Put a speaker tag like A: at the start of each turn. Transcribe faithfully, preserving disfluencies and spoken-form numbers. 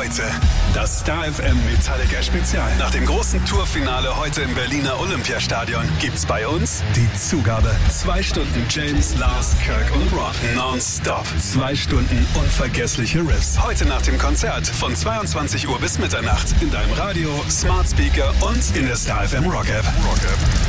A: Heute das Star F M Metallica Spezial. Nach dem großen Tourfinale heute im Berliner Olympiastadion gibt's bei uns die Zugabe. Zwei Stunden James, Lars, Kirk und Rob. Non-stop. Zwei Stunden unvergessliche Riffs. Heute nach dem Konzert von zweiundzwanzig Uhr bis Mitternacht in deinem Radio, Smart Speaker und in der Star F M Rock App. Rock App.